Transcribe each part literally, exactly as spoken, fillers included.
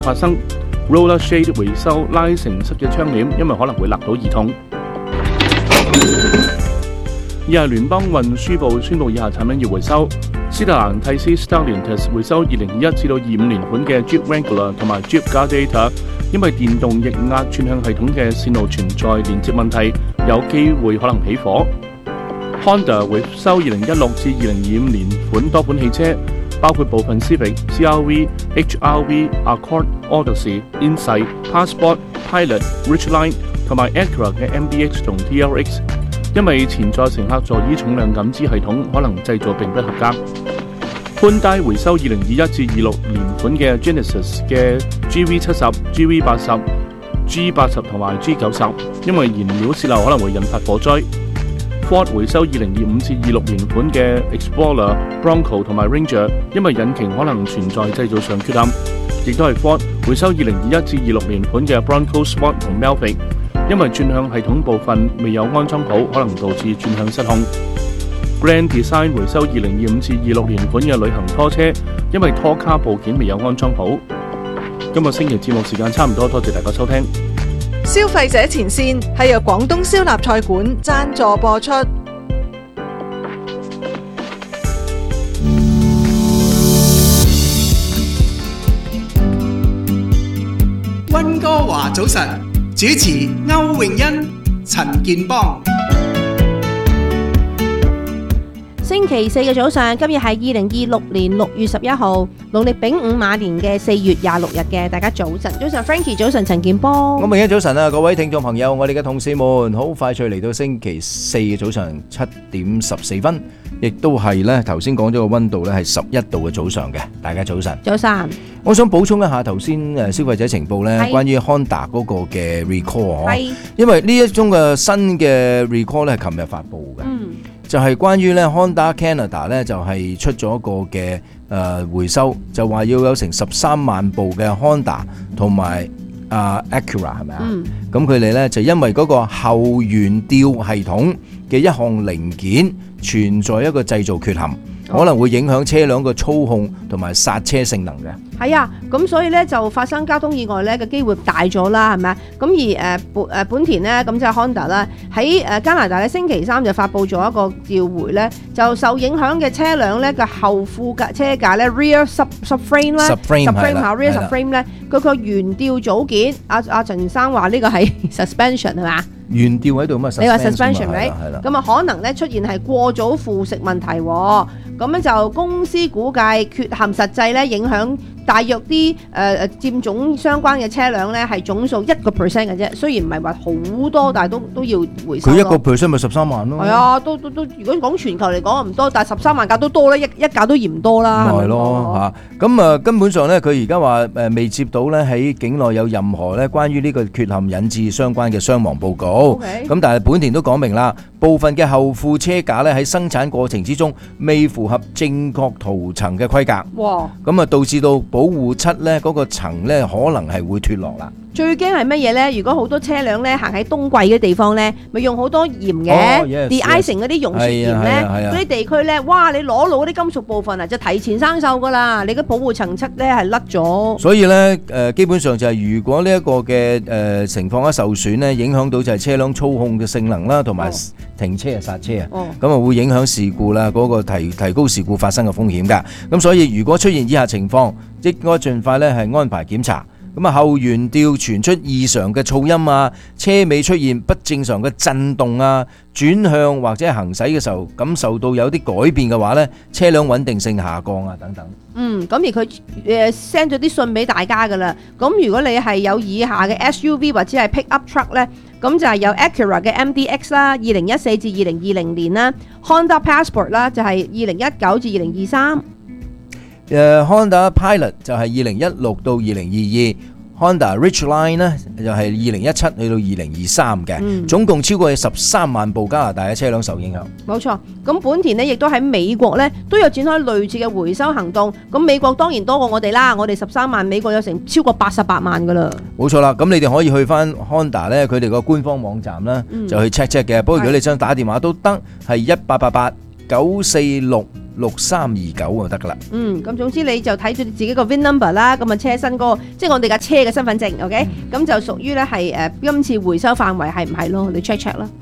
發生 roller shade 回收拉繩式嘅窗簾，因為可能會勒到兒童。以下聯邦運輸部宣布以下產品要回收：斯特蘭蒂斯 Stellantis 回收二零二一至到二五年款嘅 Jeep Wrangler 同埋 Jeep Gladiator， 因為電動液壓轉向系統嘅線路存在連接問題，有機會可能起火。Honda 回收二零一六至二零二五年款多款汽車，包括部分 Civic、C R V、H R V、Accord、Odyssey、Insight、Passport、Pilot、Ridgeline 同埋 Acura 嘅 M B X 同 T R X， 因為前座乘客座椅重量感知系統可能製造並不合格。Hyundai 回收二零二一至二六年款嘅 Genesis 嘅 G V 七十、G V 八十、G 八十同埋 G 九十，因為燃料泄漏可能會引發火災。Ford 回收二零二五至二六年款嘅 Explorer、Bronco 同埋 Ranger， 因為引擎可能存在製造上缺陷。亦都係 Ford 回收二零二一至二六年款嘅 Bronco Sport 同 Mavic， 因為轉向系統部分未有安裝好，可能導致轉向失控。Grand Design 回收二零二五至二六年款嘅旅行拖車，因為拖卡部件未有安裝好。今個星期節目時間差唔多，多謝大家收聽。 消費者前線係由廣東燒臘菜館贊助播出。 溫哥華早晨，主持歐詠欣、陳健邦。 星期四嘅早上，今日係二零二六年六月十一號，農曆丙午馬年嘅四月廿六日嘅。大家早晨，早晨 Frankie， 早晨陳健邦。 我明日早晨啊，各位聽眾朋友，我哋嘅同事們，好快脆嚟到星期四嘅早上七點十四分，亦都係呢頭先講咗個溫度呢係十一度嘅早上嘅。大家早晨。 早晨。 我想補充一下頭先誒消費者情報呢，關於 Honda 嗰個嘅 recall 嗬，因為呢一宗嘅新嘅 recall 呢係琴日發布嘅。嗯。就係關於咧 Honda Canada 咧就係出咗一個嘅誒回收，就話要有成十三萬部嘅 Honda 同埋啊 Acura 係咪啊？咁佢哋咧就因為嗰個後懸吊系統嘅一項零件存在一個製造缺陷，可能會影響車輛嘅操控同埋剎車性能嘅。 係啊，咁所以咧就發生交通意外咧嘅機會大咗啦，係咪啊？咁而誒本誒本田咧，咁即係 Honda 啦，喺誒加拿大咧星期三就發布咗一個召回咧，就受影響嘅車輛咧嘅後副架車架咧 rear sub subframe 咧 subframe 係啦 rear subframe 咧，佢個懸吊組件，阿阿陳生話呢個係 suspension 係嘛？懸吊喺度嘛？ 你話 suspension 咪？咁啊可能咧出現係過早腐蝕問題喎，咁咧就公司估計缺陷實際咧影響大約啲誒誒佔總相關嘅車輛咧係總數一個 percent 嘅啫，雖然唔係話好多，但係都都要回收。 佢一個 percent 咪十三萬咯。 係啊，都都都，如果講全球嚟講唔多，但係十三萬架都多咧，一一架都嫌多啦。 咪係咯嚇，咁啊根本上咧，佢而家話誒未接到咧喺境內有任何咧關於呢個缺陷引致相關嘅傷亡報告。咁但係本田都講明啦，部分嘅後副車架咧喺生產過程之中未符合正確塗層嘅規格。哇！咁啊導致到保護漆咧嗰個層咧可能係會脫落啦。 最驚係乜嘢咧？如果好多車輛咧行喺冬季嘅地方咧，咪用好多鹽嘅 de-icing 嗰啲溶雪鹽咧，嗰啲地區咧，哇！你攞到嗰啲金屬部分啊，就提前生鏽噶啦，你嘅保護層漆咧係甩咗。所以咧誒，基本上就係如果呢一個嘅誒情況一受損咧，影響到就係車輛操控嘅性能啦，同埋停車啊、剎車啊，咁啊會影響事故啦，嗰個提提高事故發生嘅風險㗎。咁所以如果出現以下情況，應該盡快咧係安排檢查。咁啊，後懸吊傳出異常嘅噪音啊，車尾出現不正常嘅震動啊，轉向或者行駛嘅時候感受到有啲改變嘅話呢，車輛穩定性下降啊等等。嗯，咁而佢誒 send 咗啲信俾大家噶啦。咁如果你係有以下嘅 S U V 或者係 pick up truck 呢，咁就係有 Acura 嘅 M D X 啦，二零一四至二零二零年啦 ，Honda Passport 啦，就係二零一九至二零二三。誒、uh, Honda Pilot 就係二零一六到二零二二 ，Honda Ridgeline 呢就係二零一七去到二零二三嘅，嗯、總共超過十三萬部加拿大嘅車輛受影響。冇錯，咁本田呢亦都喺美國呢都有展開類似嘅回收行動。咁美國當然多過我哋啦，我哋十三萬，美國有成超過八十八萬噶啦。冇錯啦，咁你哋可以去翻 Honda 呢，佢哋個官方網站啦，嗯、就去 check check 嘅。不過如果你想打電話都得，係一八八八。 九四六六三二九就得噶啦。 嗯，咁總之你就睇住自己個 V I N number 啦，咁啊車身嗰個，即係我哋架車嘅身份證 ，OK，咁、嗯、就屬於咧係誒今次回收範圍係唔係咯？你 check check 啦。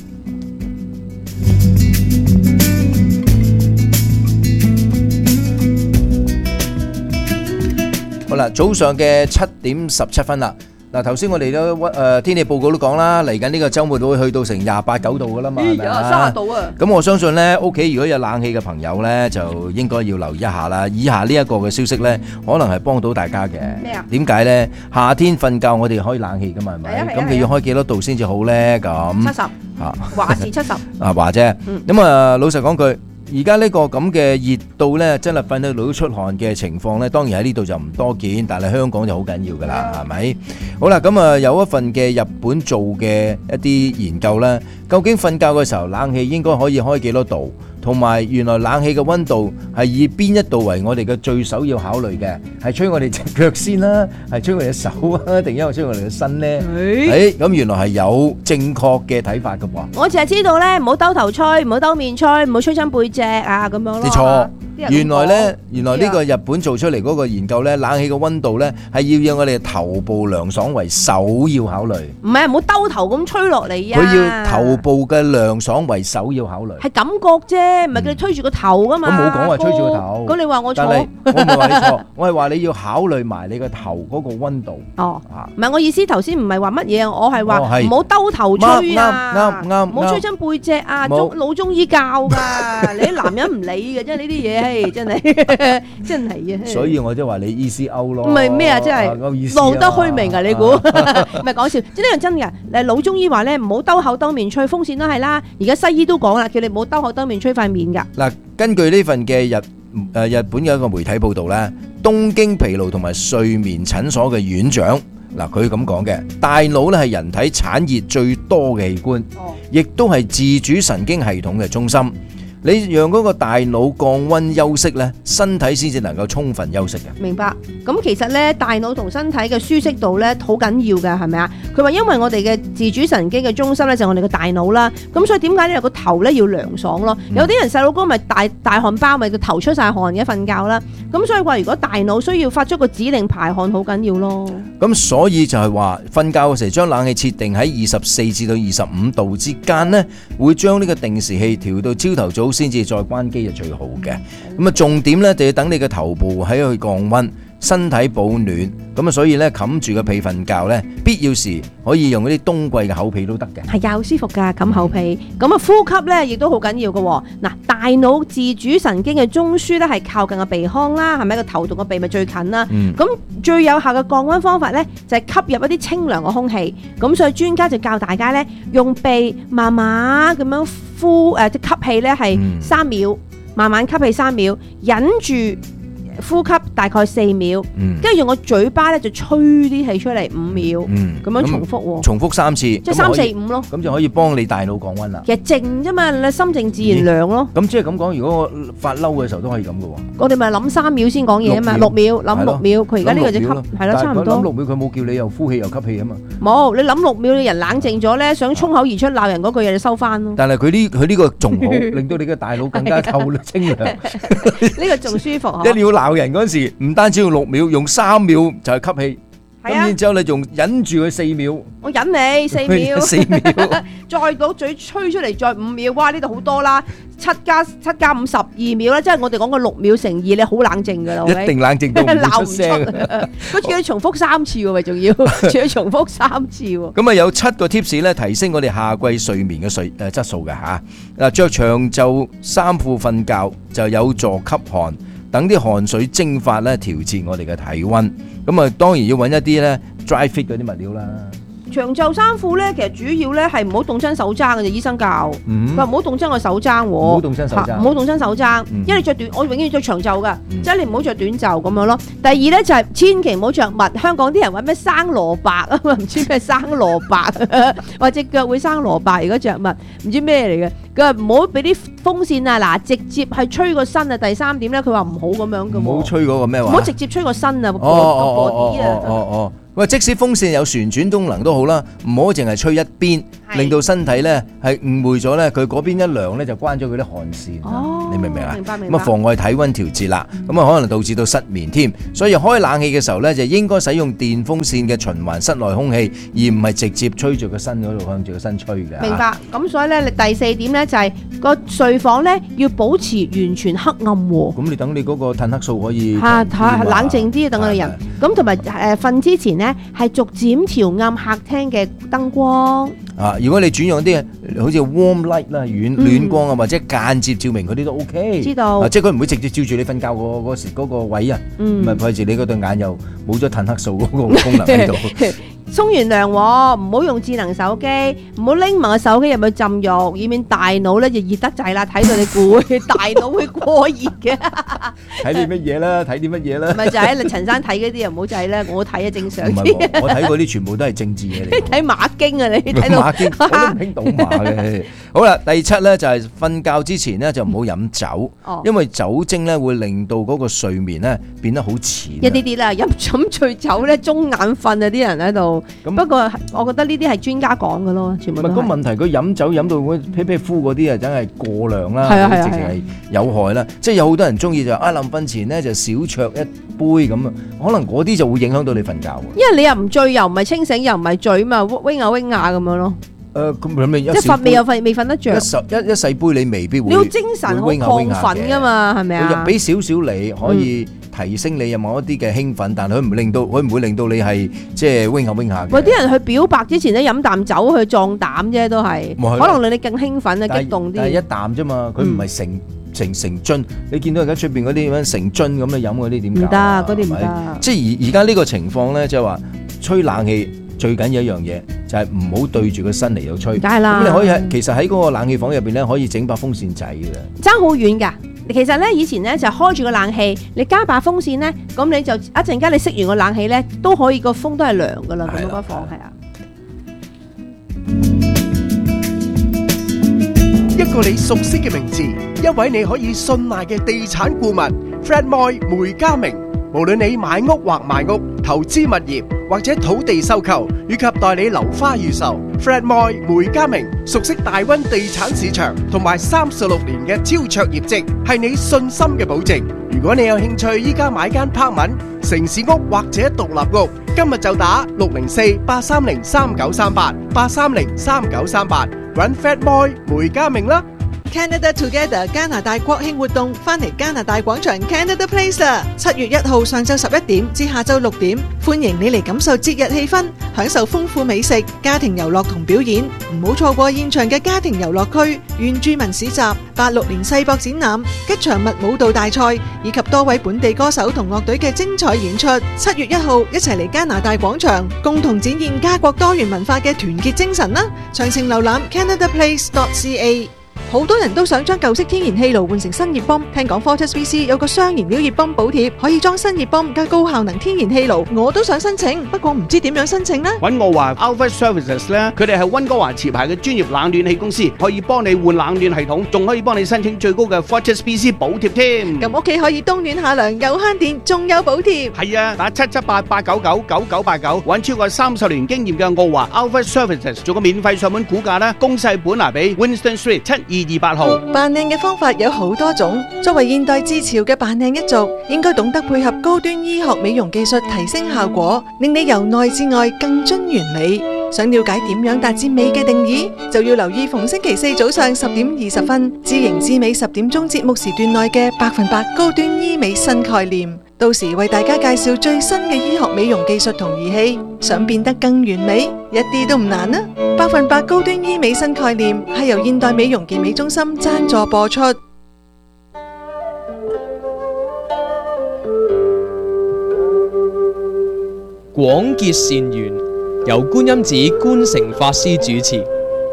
好啦，早上嘅七點十七分啦。嗱，頭先我哋都誒天氣報告都講啦，嚟緊呢個週末都會去到成廿八九度噶啦嘛，係咪啊？ 三十度啊！ 咁我相信咧，屋企如果有冷氣嘅朋友咧，就應該要留意一下啦。以下呢一個嘅消息咧，可能係幫到大家嘅。 咩啊？ 點解咧？夏天瞓覺我哋開冷氣噶嘛，係咪？咁你要開幾多度先至好咧？咁七十嚇，華氏七十啊，華姐。咁啊，老實講句。而家呢個咁嘅熱度呢，真係瞓到都出汗嘅情況呢，當然喺呢度就唔多見，但係香港就好緊要㗎啦，係咪？好啦，咁啊有一份嘅日本做嘅一啲研究呢，究竟瞓覺嘅時候冷氣應該可以開幾多度？同埋原來冷氣嘅溫度係以邊一度為我哋嘅最首要考慮嘅？係吹我哋隻腳先啦，係吹我哋隻手啊，定因為吹我哋嘅身呢？誒，咁原來係有正確嘅睇法㗎噃。 我淨係知道咧，唔好兜頭吹，唔好兜面吹，唔好吹親背脊啊咁樣咯。 你錯。原來咧，原來呢個日本做出嚟嗰個研究咧，冷氣嘅溫度咧係要讓我哋頭部涼爽為首要考慮。 唔係，唔好兜頭咁吹落嚟啊！ 佢要頭部嘅涼爽為首要考慮。係感覺啫，唔係叫你推住個頭噶嘛。 咁冇講話吹住個頭。 咁你話我錯？ 我唔係話你錯，我係話你要考慮埋你個頭嗰個溫度。 哦，唔係我意思，頭先唔係話乜嘢，我係話唔好兜頭吹啊！ 啱啱啱， 唔好吹親背脊啊！中老中醫教㗎，你啲男人唔理嘅，即係呢啲嘢。真係真係啊！ 所以我即係話你 E C O 咯， 唔係咩啊？真係浪得虛名啊！你估唔係講笑？即係呢樣真嘅。誒老中醫話咧，唔好兜口兜面吹，風扇都係啦。而家西醫都講啦，叫你唔好兜口兜面吹塊面㗎。嗱， 根據呢份嘅日誒日本嘅一個媒體報導咧，東京疲勞同埋睡眠診所嘅院長嗱，佢咁講嘅，大腦咧係人體產熱最多嘅器官，亦都係自主神經系統嘅中心。你讓嗰個大腦降溫休息咧，身體先至能夠充分休息嘅。 明白。咁其實咧，大腦同身體嘅舒適度咧，好緊要㗎，係咪啊？佢話因為我哋嘅自主神經嘅中心咧，就係我哋嘅大腦啦。咁所以點解咧，個頭咧要涼爽咯？嗯、有啲人細佬哥咪大大汗包，咪個頭出晒汗嘅瞓覺啦。咁所以話，如果大腦需要發出個指令排汗，好緊要咯。 咁所以就係話，瞓覺嘅時候將冷氣設定喺二十四至到二十五度之間呢，會將呢個定時器調到朝頭早先至再關機就最好嘅。咁啊，重點咧就要等你嘅頭部喺去降溫，身體保暖。咁啊，所以咧冚住個被瞓覺咧，必要時可以用嗰啲冬季嘅厚被都得嘅。係又舒服噶，冚厚被。咁啊，呼吸咧亦都好緊要嘅。嗱，大腦自主神經嘅中樞咧係靠近個鼻腔啦，係咪個頭同個鼻咪最近啦？咁、嗯、最有效嘅降溫方法咧就係吸入一啲清涼嘅空氣。咁所以專家就教大家咧用鼻慢慢咁樣呼誒，即吸氣咧係三秒，慢慢吸氣三秒，忍住呼吸大概四秒，跟住用個嘴巴咧就吹啲氣出嚟五秒，咁樣重複喎， 重複三次， 即係三四五咯， 咁就可以幫你大腦降溫啦。 其實靜啫嘛，你心靜自然涼咯。 咁即係咁講，如果我發嬲嘅時候都可以咁嘅喎。 我哋咪諗三秒先講嘢啊嘛，六秒諗六秒，佢而家呢個就吸係咯，差唔多。 諗六秒佢冇叫你又呼氣又吸氣啊嘛。冇， 你諗六秒，你人冷靜咗咧，想衝口而出鬧人嗰句嘢，你收翻咯。 但係佢呢佢呢個仲好，令到你嘅大腦更加透清涼。 呢個仲舒服嗬。 一定要鬧人嗰陣時，唔單止用六秒，用三秒就係吸氣，咁然之後你仲忍住佢四秒。 我忍你四秒， 四秒， 再攞嘴吹出嚟，再五秒，哇！呢度好多啦，七加七加五十二秒啦，即係我哋講個六秒乘二，你好冷靜噶啦， 一定冷靜到唔出聲。 佢仲要重複三次喎，咪仲要，仲要重複三次喎。 咁啊，有七個 tips 咧，提升我哋夏季睡眠嘅睡誒質素嘅吓。嗱，着長袖衫褲瞓覺就有助吸汗。等啲汗水蒸發咧，調節我哋嘅體溫。咁啊，當然要揾一啲咧 dry fit 嗰啲物料啦。 長袖衫褲咧，其實主要咧係唔好凍親手踭嘅啫。醫生教，佢話唔好凍親個手踭喎。唔好凍親手踭，唔好凍親手踭。因為你着短，我永遠着長袖㗎，即係你唔好着短袖咁樣咯。第二咧就係千祈唔好着襪。香港啲人話咩生蘿蔔啊嘛，唔知咩生蘿蔔，或者腳會生蘿蔔。如果着襪，唔知咩嚟嘅。佢話唔好俾啲風扇啊，嗱，直接係吹個身啊。第三點咧，佢話唔好咁樣嘅。 唔好吹嗰個咩話？ 唔好直接吹個身啊，個哦哦哦哦哦。 喂，即使風扇有旋轉功能都好啦，唔好淨係吹一邊，令到身體咧係誤會咗咧，佢嗰邊一涼咧就關咗佢啲汗腺。哦，你明唔明啊？ 明白明白。 咁啊，妨礙體温調節啦，咁啊可能導致到失眠添。所以開冷氣嘅時候咧，就應該使用電風扇嘅循環室內空氣，而唔係直接吹住個身嗰度向住個身吹嘅。 明白。咁所以咧，你第四點咧就係個睡房咧要保持完全黑暗喎。 咁你等你嗰個褪黑素可以嚇嚇冷靜啲，等個人。咁同埋誒瞓之前咧係逐漸調暗客廳嘅燈光。 啊！如果你轉用啲好似 warm light 啦，暖暖光啊，或者間接照明嗰啲都 OK。 知道。 啊，即係佢唔會直接照住你瞓覺嗰嗰時嗰個位啊，唔係費事你嗰對眼又冇咗褪黑素嗰個功能喺度。 沖完涼喎，唔好用智能手機，唔好拎埋個手機入去浸浴，以免大腦咧就熱得滯啦，睇到你攰，大腦會過熱嘅。 睇啲乜嘢啦？睇啲乜嘢啦？ 咪就係陳生睇嗰啲又唔好滯啦，我睇啊正常啲。 唔係，我睇嗰啲全部都係政治嘢嚟。 睇馬經啊，你睇到馬經我都唔興賭馬嘅。好啦，第七咧就係瞓覺之前咧就唔好飲酒， 哦、 因為酒精咧會令到嗰個睡眠咧變得好淺。 一啲啲啦，飲飲醉酒咧中眼瞓啊！啲人喺度。不過我覺得呢啲係專家講嘅咯，全部都係。 唔係個問題，佢飲酒飲到嗰皮皮膚嗰啲啊，真係過量啦， 係啊係啊， 直情係有害啦。即係有好多人中意就啊臨瞓前咧就少酌一杯咁啊，可能嗰啲就會影響到你瞓覺。因為你又唔醉又唔係清醒又唔係醉嘛，wing 下 wing 下咁樣咯。 誒咁咪一即係瞓未又瞓未瞓得着。 一細一一細杯你未必會。 你要精神好亢奮㗎嘛，係咪啊？ 俾少少你可以。提升你有某一啲嘅興奮，但係佢唔令到，佢唔會令到你係即係 wing 下 wing 下嘅。 喂，啲人去表白之前咧飲啖酒去壯膽啫，都係可能令你更興奮啊，激動啲。 但係一啖啫嘛，佢唔係成成成樽。你見到而家出邊嗰啲咁樣成樽咁你飲嗰啲點搞？ 唔得，嗰啲唔得。 即係而而家呢個情況咧，即係話吹冷氣最緊要一樣嘢就係唔好對住個身嚟到吹。 梗係啦。 咁你可以喺其實喺嗰個冷氣房入邊咧，可以整把風扇仔嘅。 爭好遠㗎。其實咧，以前咧就開住個冷氣，你加把風扇咧，咁你就一陣間你熄完個冷氣咧，都可以個風都係涼噶啦，咁嗰間房係啊。 一個你熟悉嘅名字，一位你可以信賴嘅地產顧問 Fred Moy 梅家明，無論你買屋或賣屋、投資物業或者土地收購，以及代理樓花預售 ，Fred Moy 梅家明熟悉大溫地產市場同埋三十六年嘅超卓業績，係你信心嘅保證。如果你有興趣依家買間 apartment、城市屋或者獨立屋，今日就打六零四八三零三九三八八三零三九三八，搵 Fred Moy 梅家明啦。 Canada Together 加拿大國慶活動翻嚟加拿大廣場 Canada Place 啦！七月一號上晝十一點至下晝六點，歡迎你嚟感受節日氣氛，享受豐富美食、家庭遊樂同表演。唔好錯過現場嘅家庭遊樂區、原住民市集、八六年世博展覽、吉祥物舞蹈大賽，以及多位本地歌手同樂隊嘅精彩演出。七月一號一齊嚟加拿大廣場，共同展現家國多元文化嘅團結精神啦！詳情瀏覽 canada place dot c a。好多人都想將舊式天然氣爐換成新熱泵，聽講 Fortis B C 有個雙燃料熱泵補貼，可以裝新熱泵加高效能天然氣爐，我都想申請，不過唔知點樣申請呢？ 揾我話 Alpha Services 咧，佢哋係溫哥華持牌嘅專業冷暖氣公司，可以幫你換冷暖系統，仲可以幫你申請最高嘅 Fortis B C 補貼添。 咁屋企可以冬暖夏涼，又慳電，仲有補貼。 係啊，打七七八八九九九九八九，揾超過三十年經驗嘅澳華 Alpha Services 做個免費上門估價啦，公細本拿俾 Winston Street 七二二八號。 扮靚嘅方法有好多種，作為現代之潮嘅扮靚一族，應該懂得配合高端醫學美容技術提升效果，令你由內至外更臻完美。想了解點樣達至美嘅定義，就要留意逢星期四早上十點二十分至型至美十點鐘節目時段內嘅百分百高端醫美新概念。到時為大家介紹最新嘅醫學美容技術同儀器，想變得更完美，一啲都唔難啊！百分百高端醫美新概念係由現代美容健美中心贊助播出。 廣結善緣，由觀音寺觀誠法師主持。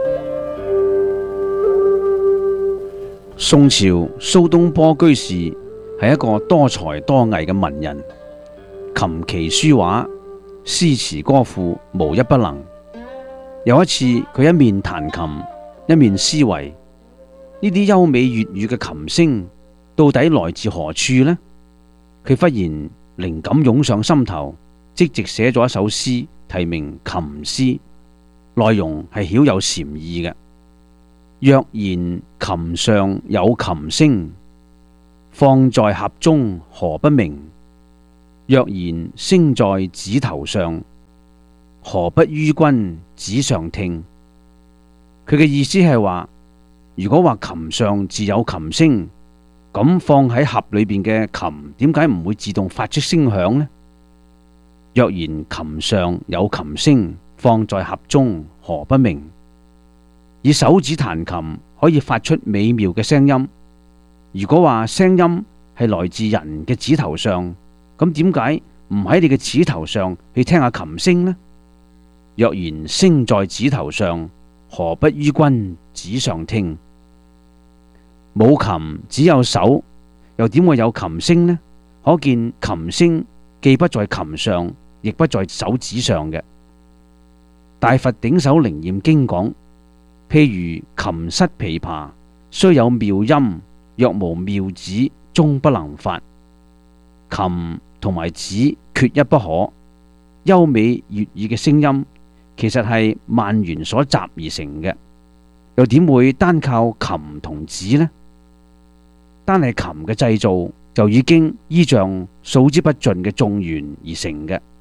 宋朝蘇東坡居士係一個多才多藝嘅文人，琴棋書畫、詩詞歌賦無一不能。有一次，佢一面彈琴，一面思維呢啲優美粵語嘅琴聲到底來自何處呢？佢忽然靈感湧上心頭， 即席寫咗一首詩，題名《琴詩》，內容係曉有禪意嘅。若言琴上有琴聲，放在盒中何不明？若言聲在指頭上，何不於君指上聽？佢嘅意思係話，如果話琴上自有琴聲，咁放喺盒裏邊嘅琴點解唔會自動發出聲響呢？若然琴上有琴聲，放在盒中何不明？以手指彈琴可以發出美妙嘅聲音，如果話聲音係來自人嘅指頭上，咁點解唔喺你嘅指頭上去聽下琴聲呢？若然聲在指頭上，何不於君指上聽？冇琴只有手，又點會有琴聲呢？可見琴聲既不在琴上，亦不在手指上嘅。大佛頂首靈驗經講，譬如琴瑟琵琶，雖有妙音，若無妙指，終不能發。琴同埋指缺一不可。優美悅耳嘅聲音，其實係萬緣所集而成嘅，又點會單靠琴同指呢？單係琴嘅製造就已經依仗數之不盡嘅眾緣而成嘅。